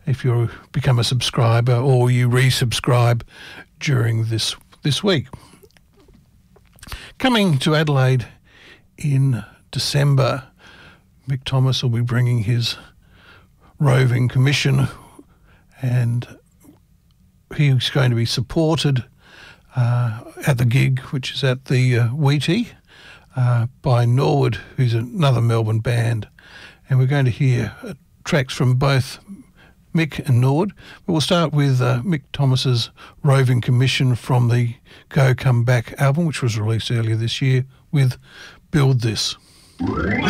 if you become a subscriber or you resubscribe during this week. Coming to Adelaide in December, Mick Thomas will be bringing his roving commission, and he's going to be supported at the gig, which is at the Wheatie, by Norwood, who's another Melbourne band. And we're going to hear tracks from both Mick and Norwood. But we'll start with Mick Thomas's roving commission from the Go Come Back album, which was released earlier this year, with Build This.